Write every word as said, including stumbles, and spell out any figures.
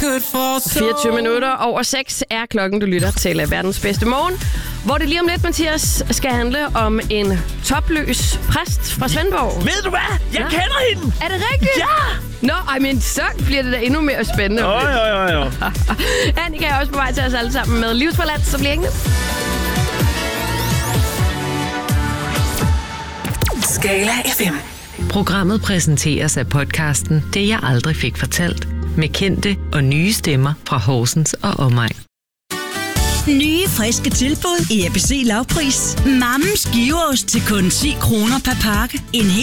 fireogtyve minutter over seks er klokken, du lytter til verdens bedste morgen. Hvor det lige om lidt, Mathias, skal handle om en topløs præst fra Svendborg. Ved du hvad? Jeg ja. kender hende! Er det rigtigt? Ja! Nå, ej, men så bliver det da endnu mere spændende. Jo, jo, jo, jo. Annika er også på vej til os alle sammen med Livsforladt, så bliver hængende. Skala F M. Programmet præsenteres af podcasten Det jeg aldrig fik fortalt. Med kendte og nye stemmer fra Horsens og omegn. Nye, friske tilbud i A B C Lavpris. Mammens giveost til kun ti kroner per pakke. En hel